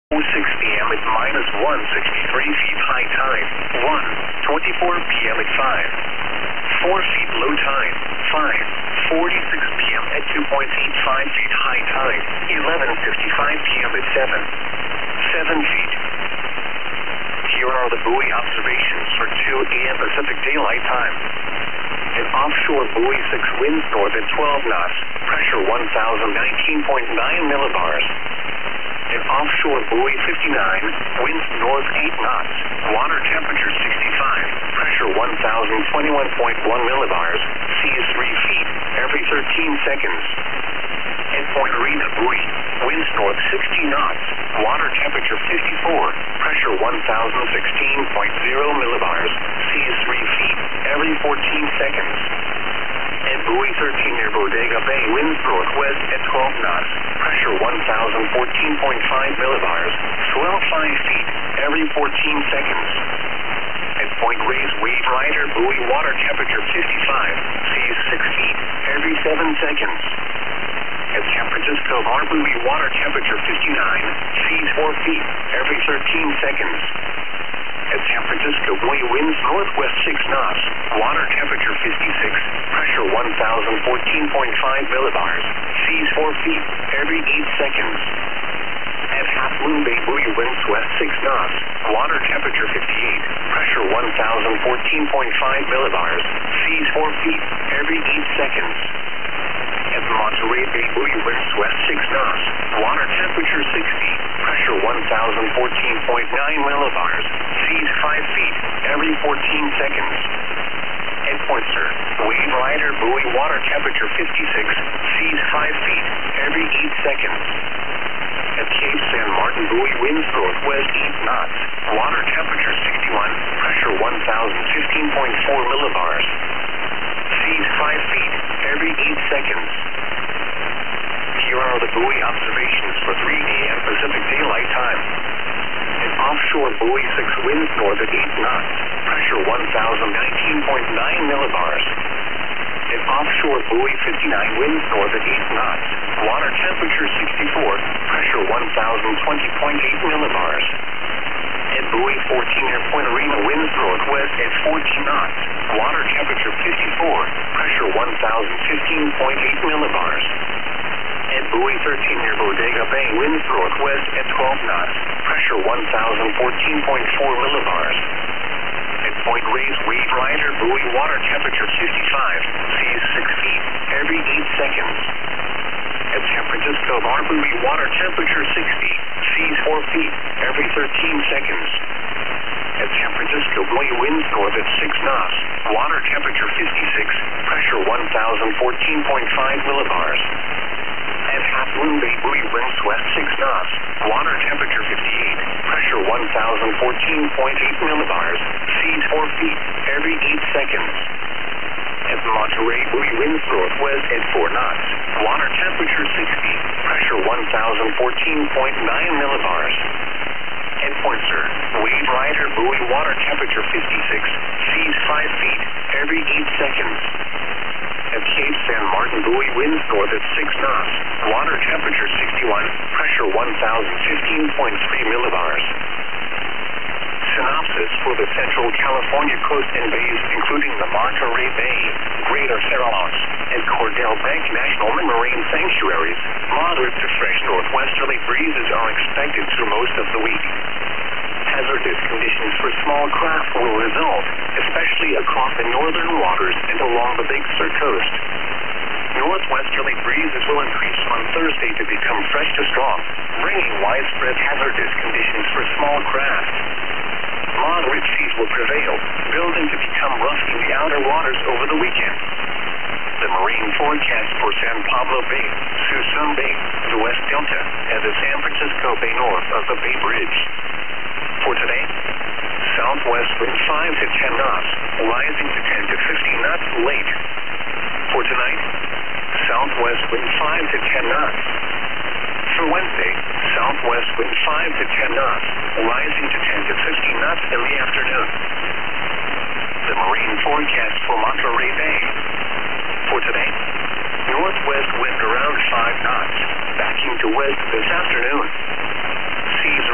p.m. at minus 163 feet high tide. 1:24 p.m. at 4 feet low tide. 5:46 p.m. at 2.85 feet high tide. 11:55 p.m. at 7 feet. Here are the buoy observations for 2 a.m. Pacific Daylight Time. An offshore buoy 6 winds north at 12 knots, pressure 1019.9 millibars. An offshore buoy 59, winds north 8 knots, water temperature 65, pressure 1021.1 millibars, seas 3 feet, every 13 seconds. Endpoint Marina buoy, winds north 60 knots, water temperature 54, pressure 1016.0 millibars, seas 3 feet, every 14 seconds. And buoy 13 near Bodega Bay, winds northwest at 12 knots, pressure 1014.5 millibars, swell 5 feet, every 14 seconds. At Point Reyes Wave Rider buoy, water temperature 55, seas 6 feet, every 7 seconds. At San Francisco Bar buoy, water temperature 59, seas 4 feet, every 13 seconds. At San Francisco buoy, winds northwest 6 knots, water temperature 56, pressure 1014.5 millibars, seas 4 feet, every 8 seconds. At Half Moon Bay buoy, winds west 6 knots, water temperature 58, pressure 1014.5 millibars, seas 4 feet, every 8 seconds. At Monterey Bay buoy, winds west 6 knots, water temperature 60, pressure 1014.9 millibars, seas 5 feet, every 14 seconds. At Pointser, Wave Rider buoy, water temperature 56, seas 5 feet, every 8 seconds. At Cape San Martin buoy, winds northwest 8 knots, water temperature 61, pressure 1015.4 millibars, seas 5 feet, every 8 seconds. Here are the buoy observations for 3 a.m. Pacific Daylight Time. An offshore buoy 6 winds north at 8 knots, pressure 1019.9 millibars. An offshore buoy 59 winds north at 8 knots, water temperature 64, pressure 1020.8 millibars. At buoy 14 near Point Arena, winds northwest at 14 knots, water temperature 54, pressure 1015.8 millibars. At buoy 13 near Bodega Bay, winds northwest at 12 knots, pressure 1014.4 millibars. At Point Reyes Wave Rider buoy, water temperature 55, seas 6 feet, every 8 seconds. At San Francisco Bar buoy, water temperature 60, seas 4 feet, every 13 seconds. At San Francisco buoy, winds north at 6 knots, water temperature 56, pressure 1014.5 millibars. At Half Moon Bay buoy, winds west 6 knots, water temperature 58, pressure 1014.8 millibars, seas 4 feet, every 8 seconds. At Monterey buoy, winds northwest at 4 knots, water temperature 60, pressure 1014.9 millibars. At Pointser, Wave Rider buoy, water temperature 56, seas 5 feet, every 8 seconds. At Cape San Martin buoy, winds north at 6 knots, water temperature 61, pressure 1015.3 millibars. Synopsis for the Central California coast and bays, including the Monterey Bay, Greater Farallons, and Cordell Bank National Marine Sanctuaries, moderate to fresh northwesterly breezes are expected through most of the week. Hazardous conditions for small craft will result, especially across the northern waters and along the Big Sur coast. Northwesterly breezes will increase on Thursday to become fresh to strong, bringing widespread hazardous conditions for small craft. Moderate seas will prevail, building to become rough in the outer waters over the weekend. The marine forecast for San Pablo Bay, Suisun Bay, the West Delta, and the San Francisco Bay north of the Bay Bridge. For today, southwest wind 5 to 10 knots, rising to 10 to 15 knots late. For tonight, southwest wind 5 to 10 knots. For Wednesday, southwest wind 5 to 10 knots, rising to 10 to 15 knots in the afternoon. The marine forecast for Monterey Bay. For today, northwest wind around 5 knots, backing to west this afternoon.